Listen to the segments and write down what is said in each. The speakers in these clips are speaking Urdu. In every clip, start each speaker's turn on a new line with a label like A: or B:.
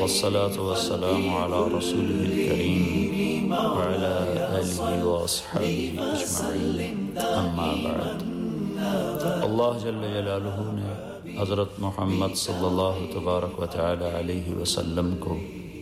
A: والصلاة والسلام على رسوله الكريم وعلى آله وأصحابه أجمعين أما بعد۔ اللہ جل جلالہ نے حضرت محمد صلی اللہ تبارک و تعالی علیہ وسلم کو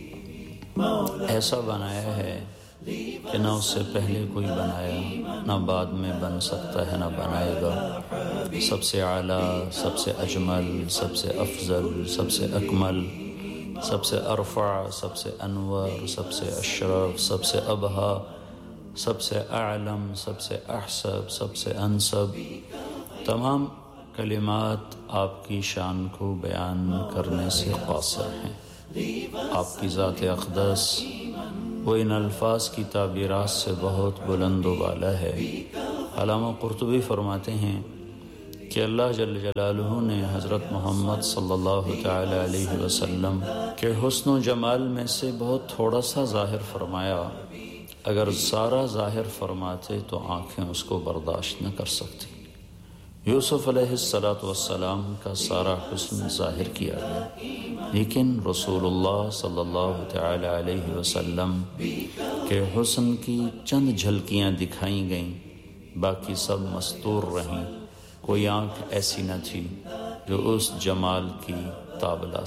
A: ایسا بنایا ہے کہ نہ اس سے پہلے کوئی بنایا، نہ بعد میں بن سکتا ہے، نہ بنائے گا۔ سب سے اعلیٰ، سب سے اجمل، سب سے افضل، سب سے اکمل، سب سے ارفع، سب سے انور، سب سے اشرف، سب سے ابہا، سب سے اعلم، سب سے احسب، سب سے انسب، تمام کلمات آپ کی شان کو بیان کرنے سے قاصر ہیں۔ آپ کی ذات اقدس وہ ان الفاظ کی تعبیرات سے بہت بلند و بالا ہے۔ علامہ قرطبی فرماتے ہیں کہ اللہ جل جلالہ نے حضرت محمد صلی اللہ تعالی علیہ وسلم کے حسن و جمال میں سے بہت تھوڑا سا ظاہر فرمایا۔ اگر سارا ظاہر فرماتے تو آنکھیں اس کو برداشت نہ کر سکتی۔ یوسف علیہ السلام کا سارا حسن ظاہر کیا گیا، لیکن رسول اللہ صلی اللہ تعالی علیہ وسلم کے حسن کی چند جھلکیاں دکھائی گئیں، باقی سب مستور رہیں۔ کوئی آنکھ ایسی نہ تھی جو اس جمال کی تاب لا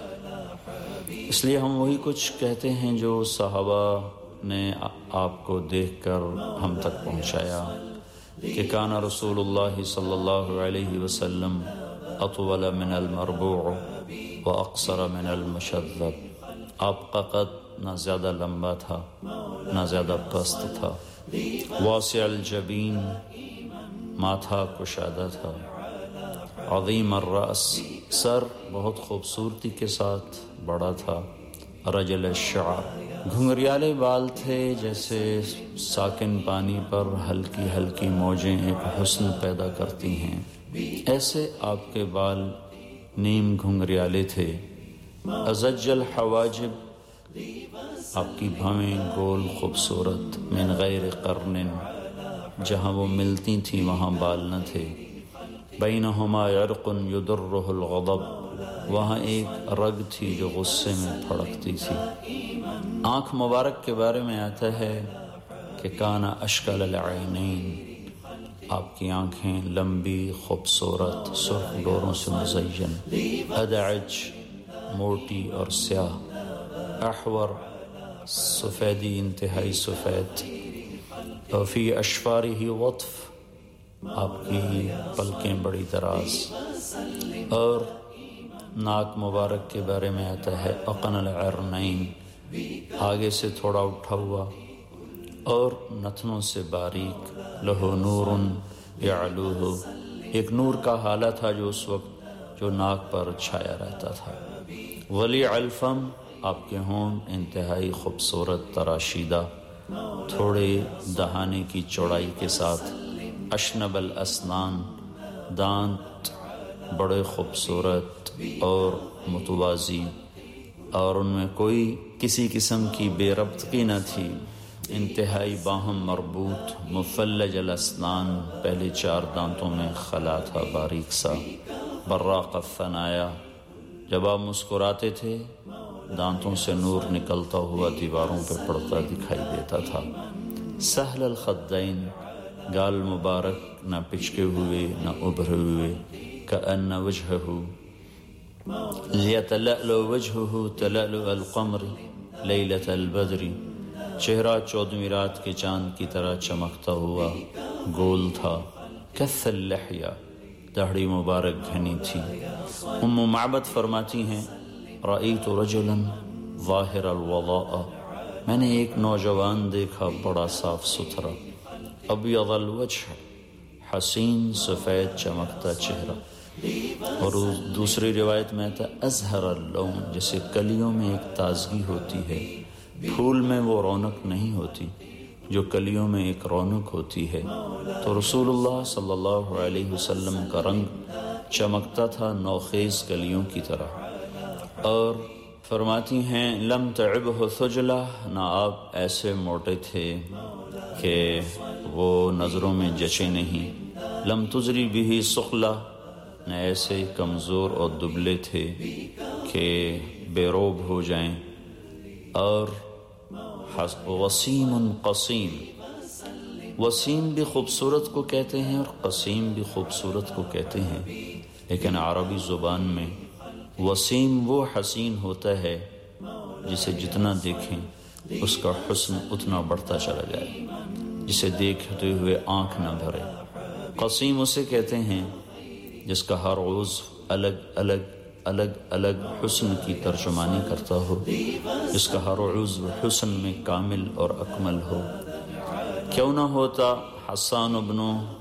A: سکتی۔ اس لیے ہم وہی کچھ کہتے ہیں جو صحابہ نے آپ کو دیکھ کر ہم تک پہنچایا کہ کان رسول اللہ صلی اللہ علیہ وسلم اطول من المربوع واقصر من المشذب۔ آپ کا قد نہ زیادہ لمبا تھا نہ زیادہ پست تھا، واسع الجبین، ماتھا کشادہ تھا، عظیم الرأس، سر بہت خوبصورتی کے ساتھ بڑا تھا، رجل الشعر، گھنگریالے بال تھے جیسے ساکن پانی پر ہلکی ہلکی موجیں ایک حسن پیدا کرتی ہیں، ایسے آپ کے بال نیم گھنگریالے تھے۔ ازج الحواجب، آپ کی بھویں گول خوبصورت، من غیر قرن، جہاں وہ ملتی تھیں وہاں بال نہ تھے، بینہما عرق یدرہ الغضب، وہاں ایک رگ تھی جو غصے میں پھڑکتی تھی۔ آنکھ مبارک کے بارے میں آتا ہے کہ کان اشکل العینین، آپ کی آنکھیں لمبی، خوبصورت، سرخ ڈوروں سے مزین، ادعج، موٹی اور سیاہ، احور، سفیدی انتہائی سفید، فی اشفارہ وطف، آپ کی پلکیں بڑی دراز، اور ناک مبارک کے بارے میں آتا ہے اقن العرنین، آگے سے تھوڑا اٹھا ہوا اور نتنوں سے باریک، لہو نور یعلوہ، ایک نور کا حالہ تھا جو اس وقت جو ناک پر چھایا رہتا تھا، ولی الفم، آپ کے ہونٹ انتہائی خوبصورت تراشیدہ، تھوڑے دہانے کی چوڑائی کے ساتھ، اشنب الاسنان، دانت بڑے خوبصورت اور متوازی، اور ان میں کوئی کسی قسم کی بے ربطگی نہ تھی، انتہائی باہم مربوط، مفلج الاسنان، پہلے 4 دانتوں میں خلا تھا باریک سا، براق الثنایا، جب آپ مسکراتے تھے دانتوں سے نور نکلتا ہوا دیواروں پہ پڑتا دکھائی دیتا تھا، سہل الخدین، گال مبارک نہ پچکے ہوئے نہ ابھرے ہوئے، کأن وجہہ لیتلألؤ وجہہ تلألؤ القمر لیلۃ البدر، چہرہ 14ویں رات کے چاند کی طرح چمکتا ہوا گول تھا، کث اللحیہ، داڑھی مبارک گھنی تھی۔ ام معبد فرماتی ہیں رأیت رجلا ظاہر الوضاء، میں نے ایک نوجوان دیکھا بڑا صاف ستھرا، ابیض الوجہ، حسین سفید چمکتا چہرہ، اور دوسری روایت میں آتا ازہر اللون، جیسے کلیوں میں ایک تازگی ہوتی ہے، پھول میں وہ رونق نہیں ہوتی جو کلیوں میں ایک رونق ہوتی ہے، تو رسول اللہ صلی اللہ علیہ وسلم کا رنگ چمکتا تھا نوخیز کلیوں کی طرح۔ اور فرماتی ہیں لم تعبہ ثجلہ، نہ آپ ایسے موٹے تھے کہ وہ نظروں میں جچے نہیں، لم تزری بھی سخلہ، نہ ایسے کمزور اور دبلے تھے کہ بے روب ہو جائیں. اور وسیم قسیم، وسیم بھی خوبصورت کو کہتے ہیں اور قسیم بھی خوبصورت کو کہتے ہیں، لیکن عربی زبان میں وسیم وہ حسین ہوتا ہے جسے جتنا دیکھیں اس کا حسن اتنا بڑھتا چلا جائے، جسے دیکھتے ہوئے آنکھ نہ بھرے. قسیم اسے کہتے ہیں جس کا ہر عضو الگ الگ حسن کی ترجمانی کرتا ہو، جس کا ہر عضو حسن میں کامل اور اکمل ہو. کیوں نہ ہوتا حسان بن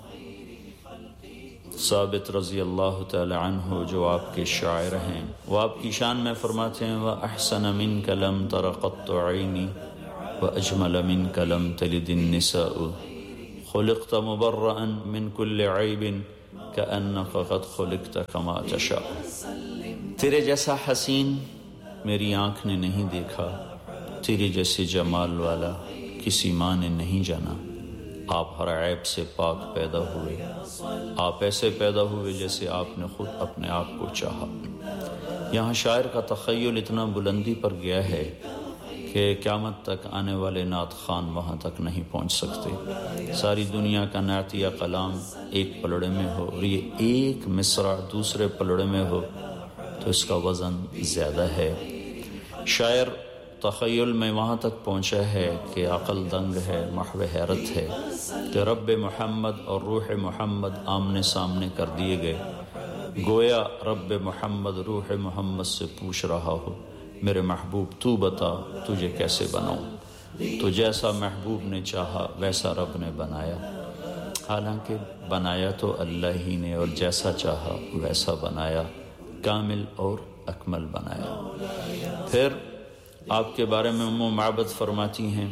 A: ثابت رضی اللہ تعالی عنہ جو آپ کے شاعر ہیں، وہ آپ کی شان میں فرماتے ہیں وَأَحْسَنَ مِنْكَ لَمْ تَرَ قَطُّ عَيْنِي وَأَجْمَلَ مِنْكَ لَمْ تَلِدِ النِّسَاءُ خُلِقْتَ مُبَرَّأً مِنْ كُلِّ عَيْبٍ كَأَنَّكَ قَدْ خُلِقْتَ كَمَا تَشَاءُ. تیرے جیسا حسین میری آنکھ نے نہیں دیکھا، تیرے جیسے جمال والا کسی ماں نے نہیں جانا. آپ ہر عیب سے پاک پیدا ہوئے، آپ ایسے پیدا ہوئے جیسے آپ نے خود اپنے آپ کو چاہا. یہاں شاعر کا تخیل اتنا بلندی پر گیا ہے کہ قیامت تک آنے والے نعت خوان وہاں تک نہیں پہنچ سکتے. ساری دنیا کا نعتیہ کلام ایک پلڑے میں ہو اور یہ ایک مصرع دوسرے پلڑے میں ہو تو اس کا وزن زیادہ ہے. شاعر تخیل میں وہاں تک پہنچا ہے کہ عقل دنگ ہے، محو حیرت ہے کہ رب محمد اور روح محمد آمنے سامنے کر دیے گئے. گویا رب محمد روح محمد سے پوچھ رہا ہو میرے محبوب تو بتا تجھے کیسے بناؤں. تو جیسا محبوب نے چاہا ویسا رب نے بنایا، حالانکہ بنایا تو اللہ ہی نے، اور جیسا چاہا ویسا بنایا، کامل اور اکمل بنایا. پھر آپ کے بارے میں ام معبد فرماتی ہیں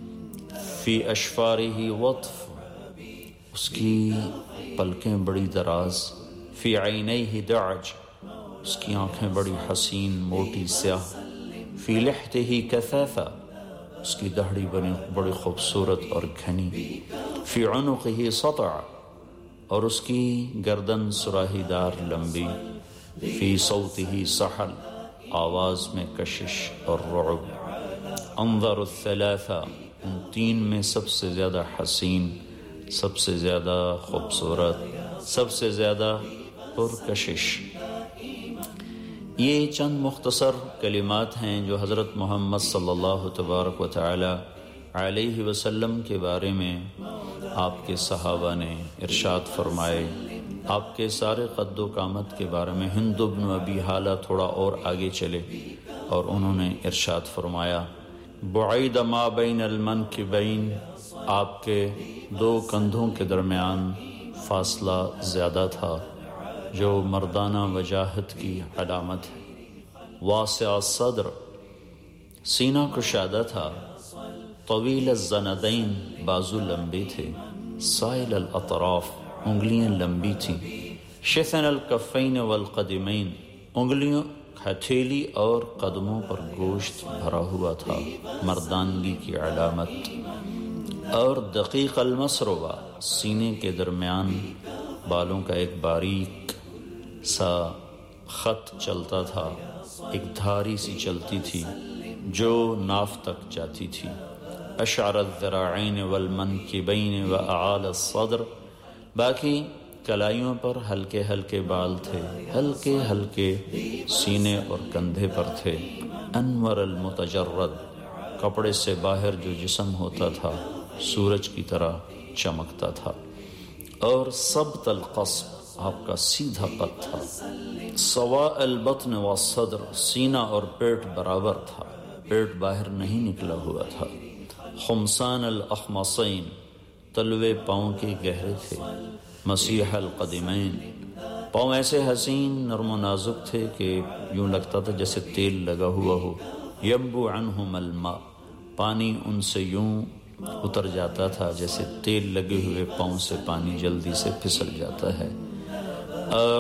A: فی اشفارہ وطف، اس کی پلکیں بڑی دراز، فی عینیہ دعج، اس کی آنکھیں بڑی حسین موٹی سیاہ، فی لحتہ کثافہ، اس کی داڑھی بڑی خوبصورت اور گھنی، فی عنقہ سطع، اور اس کی گردن سراہی دار لمبی، فی صوتہ سحل، آواز میں کشش اور رعب، انظر الثلاثہ، ان تین میں سب سے زیادہ حسین، سب سے زیادہ خوبصورت، سب سے زیادہ پرکشش. یہ چند مختصر کلمات ہیں جو حضرت محمد صلی اللہ تبارک و تعالی علیہ وسلم کے بارے میں آپ کے صحابہ نے ارشاد فرمائے. آپ کے سارے قد و قامت کے بارے میں ہند بن ابی حالہ تھوڑا اور آگے چلے اور انہوں نے ارشاد فرمایا بعید ما بین المنکبین، آپ کے دو کندھوں کے درمیان فاصلہ زیادہ تھا جو مردانہ وجاہت کی علامت ہے. واسع الصدر، سینہ کشادہ تھا. طویل الزندین، بازو لمبے تھے. سائل الاطراف، انگلیاں لمبی تھیں. شثن الکفین والقدمین، انگلیوں ہتھیلی اور قدموں پر گوشت بھرا ہوا تھا، مردانگی کی علامت. اور دقیق المسربہ، سینے کے درمیان بالوں کا ایک باریک سا خط چلتا تھا، ایک دھاری سی چلتی تھی جو ناف تک جاتی تھی. اشعر الذراعین والمنکبین واعالی الصدر، باقی کلائیوں پر ہلکے ہلکے بال تھے، ہلکے ہلکے سینے اور کندھے پر تھے. انور المتجرد، کپڑے سے باہر جو جسم ہوتا تھا سورج کی طرح چمکتا تھا. اور سبط القصب، آپ کا سیدھا قد تھا. سواء البطن والصدر، سینہ اور پیٹ برابر تھا، پیٹ باہر نہیں نکلا ہوا تھا. خمسان الاخمصین، تلوے پاؤں کے گہرے تھے. مسیح القدمین، پاؤں ایسے حسین نرم و نازک تھے کہ یوں لگتا تھا جیسے تیل لگا ہوا ہو. ینبو عنہم الماء، پانی ان سے یوں اتر جاتا تھا جیسے تیل لگے ہوئے پاؤں سے پانی جلدی سے پھسل جاتا ہے. اور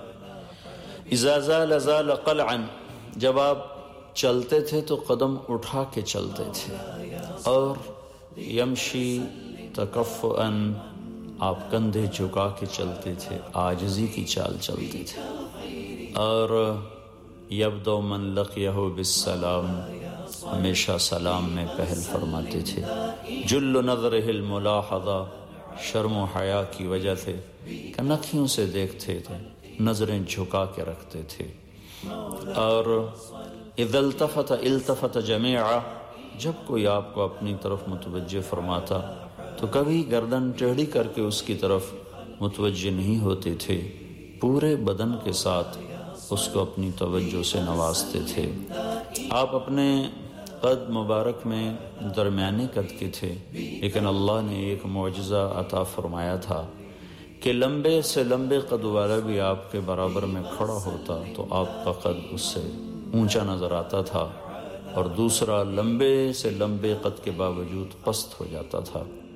A: اذا زال زال قلعا، جب آپ چلتے تھے تو قدم اٹھا کے چلتے تھے. اور یمشی تکفؤا، آپ کندھے جھکا کے چلتے تھے، عاجزی کی چال چلتے تھے. اور یبدو من لقیہ بالسلام، ہمیشہ سلام میں پہل فرماتے تھے۔ جل نظرہ الملاحظہ، شرم و حیا کی وجہ سے کنکھیوں سے دیکھتے تھے، نظریں جھکا کے رکھتے تھے۔ اور اذا التفت التفت جمیعا، جب کوئی آپ کو اپنی طرف متوجہ فرماتا تو کبھی گردن ٹیڑھی کر کے اس کی طرف متوجہ نہیں ہوتے تھے، پورے بدن کے ساتھ اس کو اپنی توجہ سے نوازتے تھے۔ آپ اپنے قد مبارک میں درمیانے قد کے تھے، لیکن اللہ نے ایک معجزہ عطا فرمایا تھا کہ لمبے سے لمبے قد والا بھی آپ کے برابر میں کھڑا ہوتا تو آپ کا قد اس سے اونچا نظر آتا تھا، اور دوسرا لمبے سے لمبے قد کے باوجود پست ہو جاتا تھا۔